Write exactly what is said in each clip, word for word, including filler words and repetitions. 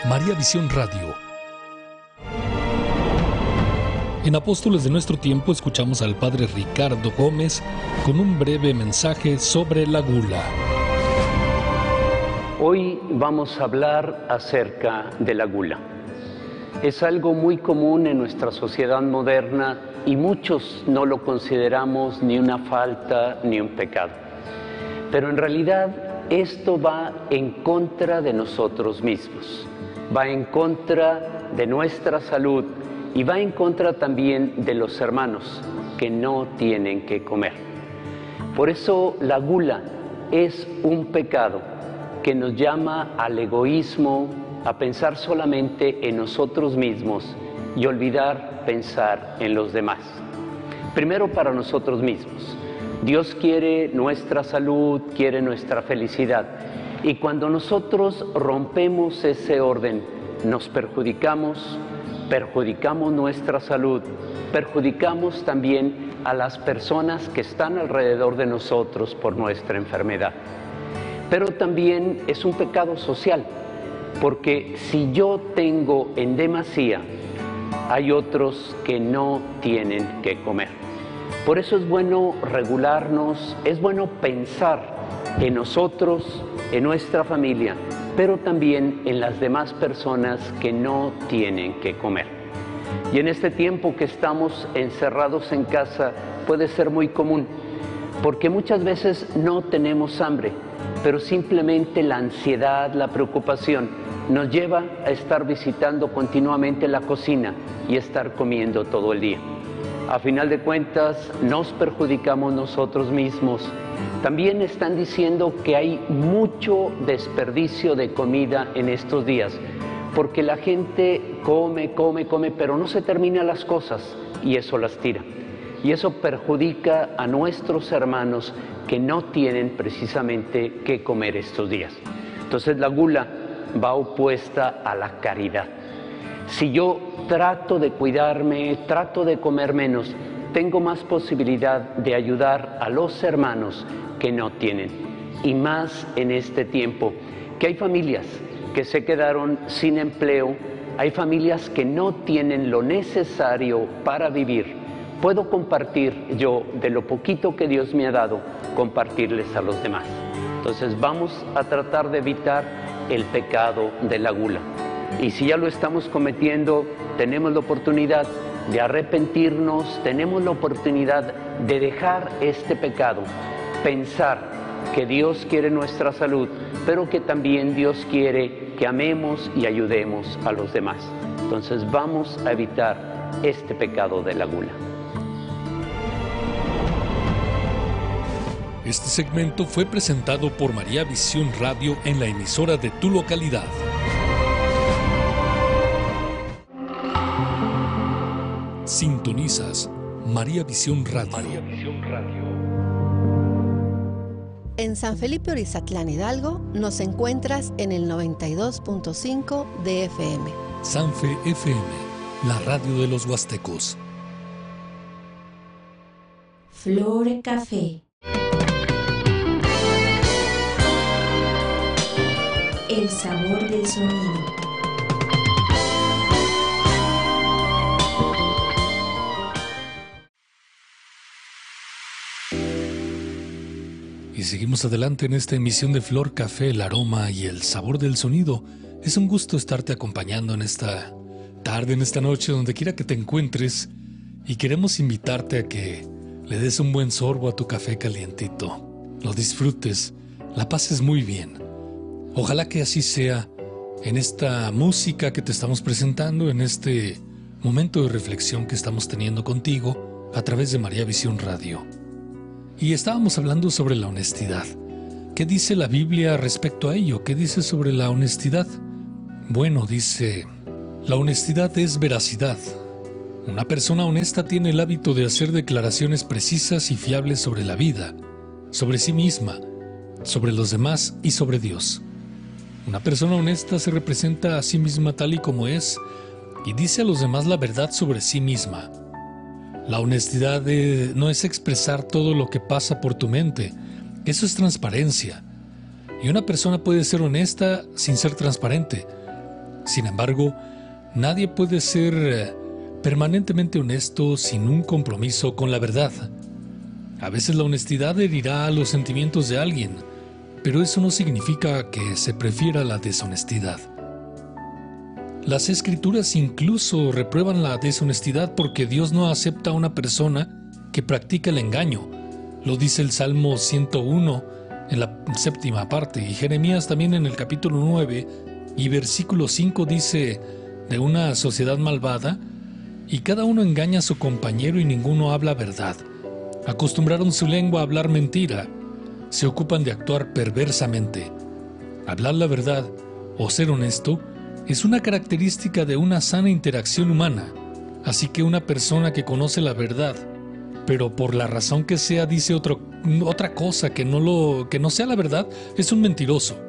María Visión Radio. En Apóstoles de nuestro tiempo escuchamos al Padre Ricardo Gómez con un breve mensaje sobre la gula. Hoy vamos a hablar acerca de la gula. Es algo muy común en nuestra sociedad moderna y muchos no lo consideramos ni una falta ni un pecado. Pero en realidad esto va en contra de nosotros mismos, va en contra de nuestra salud y va en contra también de los hermanos que no tienen que comer. Por eso la gula es un pecado que nos llama al egoísmo, a pensar solamente en nosotros mismos y olvidar pensar en los demás. Primero para nosotros mismos. Dios quiere nuestra salud, quiere nuestra felicidad. Y cuando nosotros rompemos ese orden, nos perjudicamos, perjudicamos nuestra salud, perjudicamos también a las personas que están alrededor de nosotros por nuestra enfermedad. Pero también es un pecado social, porque si yo tengo en demasía, hay otros que no tienen que comer. Por eso es bueno regularnos, es bueno pensar en nosotros, en nuestra familia, pero también en las demás personas que no tienen que comer. Y en este tiempo que estamos encerrados en casa puede ser muy común, porque muchas veces no tenemos hambre, pero simplemente la ansiedad, la preocupación nos lleva a estar visitando continuamente la cocina y estar comiendo todo el día. A final de cuentas, nos perjudicamos nosotros mismos. También están diciendo que hay mucho desperdicio de comida en estos días, porque la gente come, come, come, pero no se termina las cosas y eso las tira. Y eso perjudica a nuestros hermanos que no tienen precisamente qué comer estos días. Entonces la gula va opuesta a la caridad. Si yo trato de cuidarme, trato de comer menos, tengo más posibilidad de ayudar a los hermanos que no tienen. Y más en este tiempo, que hay familias que se quedaron sin empleo, hay familias que no tienen lo necesario para vivir. Puedo compartir yo de lo poquito que Dios me ha dado, compartirles a los demás. Entonces vamos a tratar de evitar el pecado de la gula. Y si ya lo estamos cometiendo, tenemos la oportunidad de arrepentirnos, tenemos la oportunidad de dejar este pecado, pensar que Dios quiere nuestra salud, pero que también Dios quiere que amemos y ayudemos a los demás. Entonces vamos a evitar este pecado de la gula. Este segmento fue presentado por María Visión Radio en la emisora de tu localidad. Sintonizas María Visión Radio. María Visión Radio. En San Felipe Orizatlán, Hidalgo, nos encuentras en el noventa y dos punto cinco de F M. Sanfe F M, la radio de los huastecos. Flor Café. El sabor del sonido. Y seguimos adelante en esta emisión de Flor Café, el aroma y el sabor del sonido. Es un gusto estarte acompañando en esta tarde, en esta noche, donde quiera que te encuentres. Y queremos invitarte a que le des un buen sorbo a tu café calientito. Lo disfrutes, la pases muy bien. Ojalá que así sea en esta música que te estamos presentando, en este momento de reflexión que estamos teniendo contigo a través de María Visión Radio. Y estábamos hablando sobre la honestidad. ¿Qué dice la Biblia respecto a ello? ¿Qué dice sobre la honestidad? Bueno, dice, la honestidad es veracidad. Una persona honesta tiene el hábito de hacer declaraciones precisas y fiables sobre la vida, sobre sí misma, sobre los demás y sobre Dios. Una persona honesta se representa a sí misma tal y como es y dice a los demás la verdad sobre sí misma. La honestidad de, no es expresar todo lo que pasa por tu mente, eso es transparencia. Y una persona puede ser honesta sin ser transparente. Sin embargo, nadie puede ser permanentemente honesto sin un compromiso con la verdad. A veces la honestidad herirá a los sentimientos de alguien, pero eso no significa que se prefiera la deshonestidad. Las Escrituras incluso reprueban la deshonestidad porque Dios no acepta a una persona que practica el engaño. Lo dice el Salmo ciento uno en la séptima parte, y Jeremías también en el capítulo nueve y versículo cinco dice de una sociedad malvada: y cada uno engaña a su compañero y ninguno habla verdad. Acostumbraron su lengua a hablar mentira, se ocupan de actuar perversamente. Hablar la verdad o ser honesto es una característica de una sana interacción humana, así que una persona que conoce la verdad, pero por la razón que sea dice otro, otra cosa que no, lo, que no sea la verdad, es un mentiroso.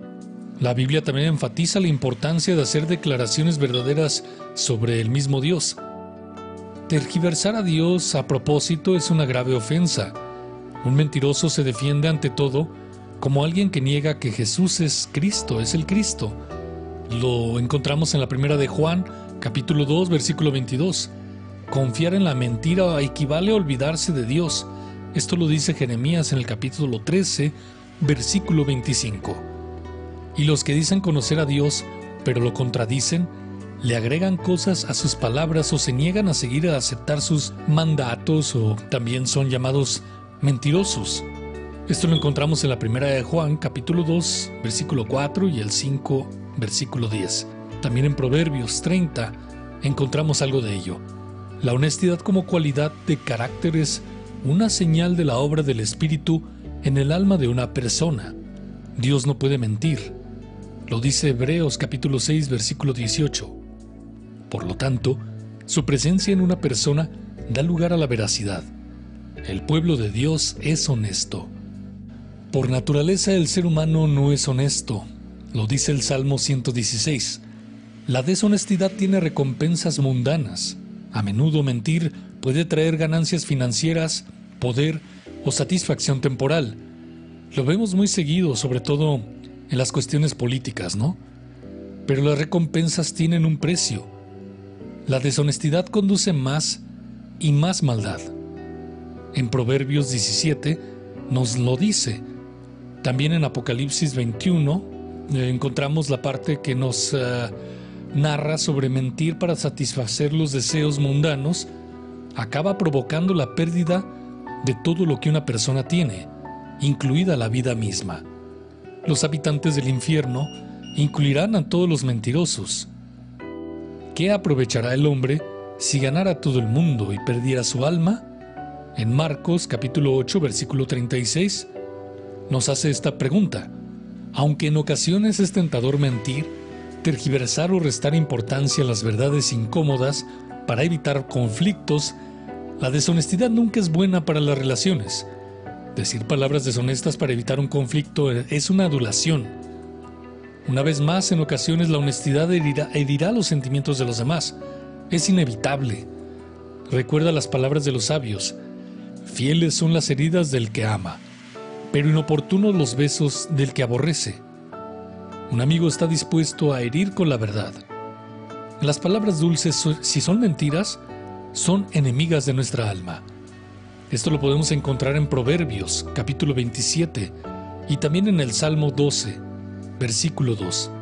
La Biblia también enfatiza la importancia de hacer declaraciones verdaderas sobre el mismo Dios. Tergiversar a Dios a propósito es una grave ofensa. Un mentiroso se defiende ante todo como alguien que niega que Jesús es Cristo, es el Cristo. Lo encontramos en la primera de Juan, capítulo dos, versículo veintidós. Confiar en la mentira equivale a olvidarse de Dios. Esto lo dice Jeremías en el capítulo trece, versículo veinticinco. Y los que dicen conocer a Dios, pero lo contradicen, le agregan cosas a sus palabras o se niegan a seguir a aceptar sus mandatos, o también son llamados mentirosos. Esto lo encontramos en la primera de Juan, capítulo dos, versículo cuatro y el cinco, versículo diez. También en Proverbios treinta encontramos algo de ello. La honestidad como cualidad de carácter es una señal de la obra del Espíritu en el alma de una persona. Dios no puede mentir. Lo dice Hebreos capítulo seis, versículo dieciocho. Por lo tanto, su presencia en una persona da lugar a la veracidad. El pueblo de Dios es honesto. Por naturaleza el ser humano no es honesto. Lo dice el Salmo ciento dieciséis. La deshonestidad tiene recompensas mundanas. A menudo mentir puede traer ganancias financieras, poder o satisfacción temporal. Lo vemos muy seguido, sobre todo en las cuestiones políticas, ¿no? Pero las recompensas tienen un precio. La deshonestidad conduce más y más maldad. En Proverbios diecisiete nos lo dice. También en Apocalipsis veintiuno eh, encontramos la parte que nos uh, narra sobre mentir para satisfacer los deseos mundanos. Acaba provocando la pérdida de todo lo que una persona tiene, incluida la vida misma. Los habitantes del infierno incluirán a todos los mentirosos. ¿Qué aprovechará el hombre si ganara todo el mundo y perdiera su alma? En Marcos capítulo ocho, versículo treinta y seis, nos hace esta pregunta. Aunque en ocasiones es tentador mentir, tergiversar o restar importancia a las verdades incómodas para evitar conflictos, la deshonestidad nunca es buena para las relaciones. Decir palabras deshonestas para evitar un conflicto es una adulación. Una vez más, en ocasiones la honestidad herirá, herirá los sentimientos de los demás. Es inevitable. Recuerda las palabras de los sabios. Fieles son las heridas del que ama, pero inoportunos los besos del que aborrece. Un amigo está dispuesto a herir con la verdad. Las palabras dulces, si son mentiras, son enemigas de nuestra alma. Esto lo podemos encontrar en Proverbios, capítulo veintisiete, y también en el Salmo doce, versículo dos.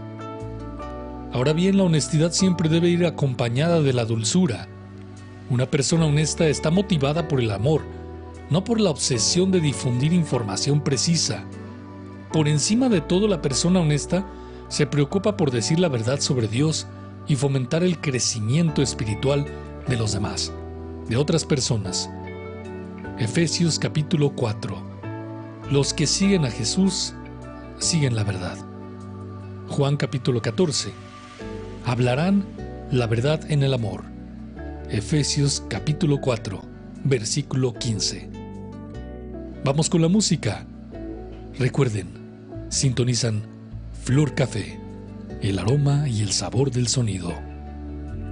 Ahora bien, la honestidad siempre debe ir acompañada de la dulzura. Una persona honesta está motivada por el amor, no por la obsesión de difundir información precisa. Por encima de todo, la persona honesta se preocupa por decir la verdad sobre Dios y fomentar el crecimiento espiritual de los demás, de otras personas. Efesios capítulo cuatro. Los que siguen a Jesús siguen la verdad. Juan capítulo catorce. Hablarán la verdad en el amor. Efesios capítulo cuatro, versículo quince. Vamos con la música. Recuerden, sintonizan Flor Café, el aroma y el sabor del sonido.